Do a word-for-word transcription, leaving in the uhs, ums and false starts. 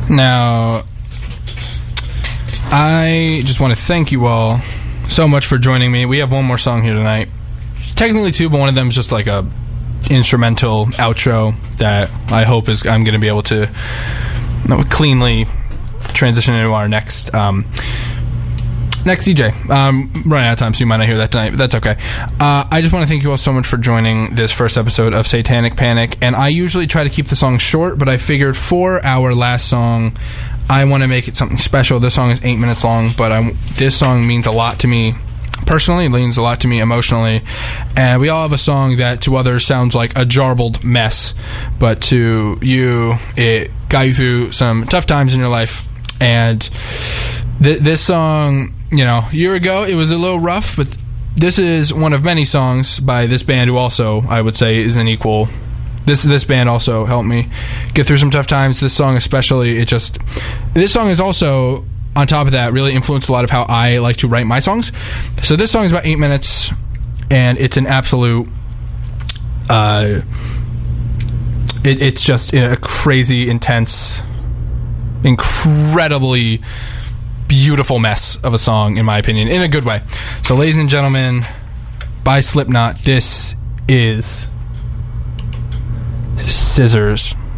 Now, I just want to thank you all so much for joining me. We have one more song here tonight. Technically two, but one of them is just like a instrumental outro that I hope is I'm going to be able to cleanly transition into our next um, next D J. Um, running out of time, so you might not hear that tonight, but that's okay. Uh, I just want to thank you all so much for joining this first episode of Satanic Panic, and I usually try to keep the song short, but I figured for our last song, I want to make it something special. This song is eight minutes long, but I, this song means a lot to me personally. It means a lot to me emotionally, and we all have a song that to others sounds like a jarbled mess, but to you, it got you through some tough times in your life, and th- this song, you know, a year ago, it was a little rough, but this is one of many songs by this band who also, I would say, is an equal. This this band also helped me get through some tough times. This song especially, it just... This song is also, on top of that, really influenced a lot of how I like to write my songs. So this song is about eight minutes, and it's an absolute... Uh, it, it's just a crazy, intense, incredibly... beautiful mess of a song, in my opinion, in a good way. So, ladies and gentlemen, by Slipknot, this is Scissors.